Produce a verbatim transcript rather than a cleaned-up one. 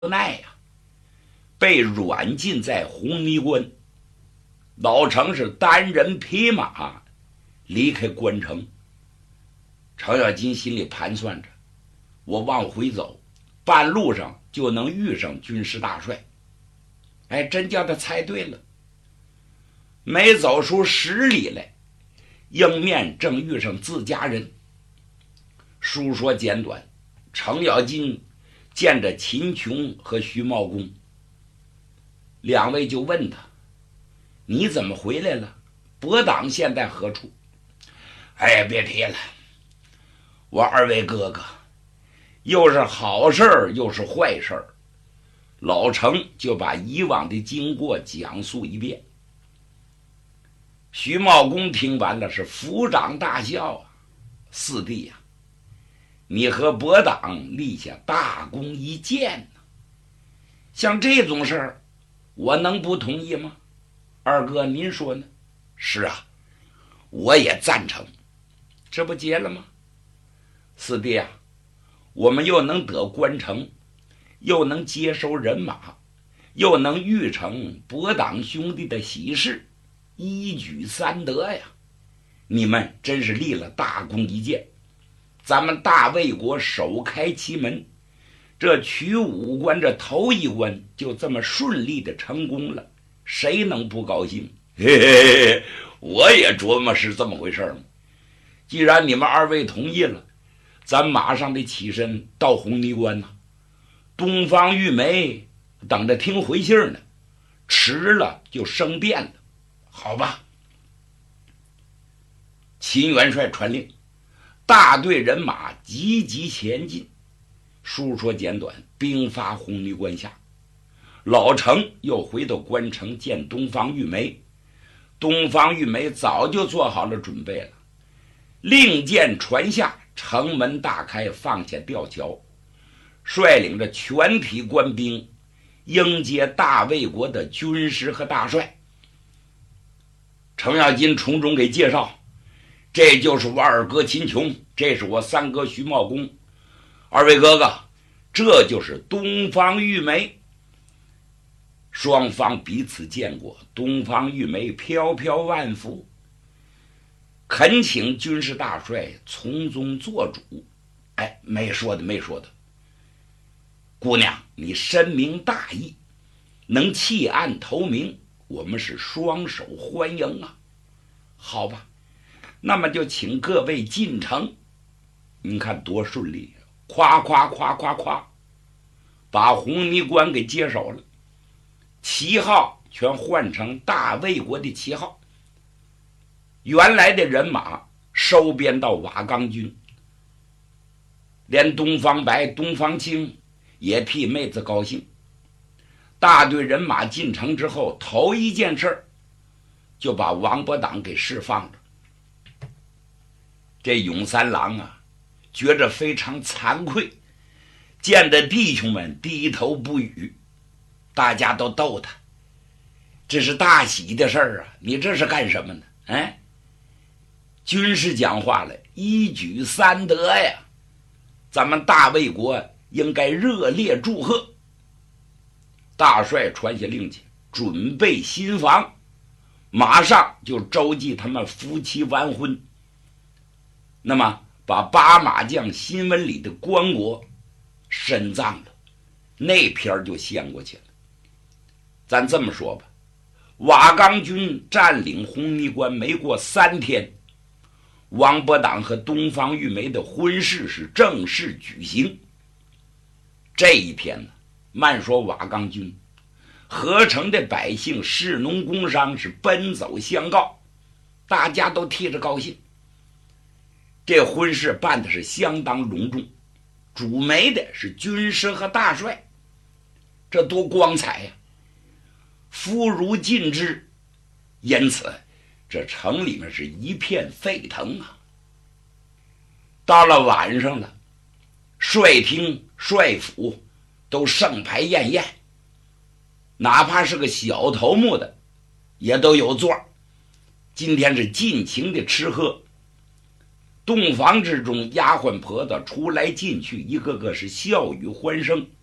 奈呀、啊，被软禁在红泥关。老程是单人匹马离开关城。程咬金心里盘算着，我往回走，半路上就能遇上军师大帅。哎，真叫他猜对了。没走出十里来，迎面正遇上自家人。书说简短，程咬金见着秦琼和徐茂公，两位就问他：你怎么回来了？伯党现在何处？哎，别提了，我二位哥哥又是好事儿又是坏事儿。老程就把以往的经过讲述一遍。徐茂公听完了是抚掌大笑啊，四弟呀、啊，你和伯党立下大功一件呢、啊，像这种事儿，我能不同意吗？二哥您说呢？是啊，我也赞成。这不结了吗？四弟啊，我们又能得关城，又能接收人马，又能预成伯党兄弟的喜事，一举三得呀！你们真是立了大功一件。咱们大魏国首开其门，这取武关这头一关就这么顺利的成功了，谁能不高兴？嘿嘿嘿，我也琢磨是这么回事嘛。既然你们二位同意了，咱马上得起身到红泥关呐、啊。东方玉梅等着听回信呢，迟了就生变了，好吧？秦元帅传令，大队人马急急前进。书说简短，兵发红泥关下。老程又回到关城见东方玉梅。东方玉梅早就做好了准备了，令箭传下，城门大开，放下吊桥，率领着全体官兵迎接大魏国的军师和大帅。程咬金从中给介绍，这就是我二哥秦琼，这是我三哥徐茂公，二位哥哥，这就是东方玉梅。双方彼此见过，东方玉梅飘飘万福，恳请军师大帅从中做主。哎，没说的没说的，姑娘你深明大义，能弃暗投明，我们是双手欢迎啊。好吧，那么就请各位进城。你看多顺利，夸夸夸夸夸，把红泥关给接手了，旗号全换成大魏国的旗号。原来的人马收编到瓦岗军，连东方白、东方青也替妹子高兴。大队人马进城之后，头一件事就把王伯党给释放了。这永三郎啊，觉着非常惭愧，见得弟兄们低头不语，大家都逗他：这是大喜的事儿啊，你这是干什么呢？哎，军师讲话了，一举三得呀，咱们大魏国应该热烈祝贺。大帅传下令去，准备新房，马上就召集他们夫妻完婚。那么把八马将新闻里的棺椁深葬了，那篇就献过去了。咱这么说吧，瓦岗军占领红泥关没过三天，王伯党和东方玉梅的婚事是正式举行。这一天呢，慢说瓦岗军，合城的百姓士农工商是奔走相告，大家都替着高兴。这婚事办的是相当隆重，主媒的是军师和大帅，这多光彩呀、啊！妇孺尽之，因此这城里面是一片沸腾啊。到了晚上了，帅厅帅府都盛牌宴宴，哪怕是个小头目的也都有座。今天是尽情的吃喝，洞房之中，丫鬟婆子出来进去，一个个是笑语欢声。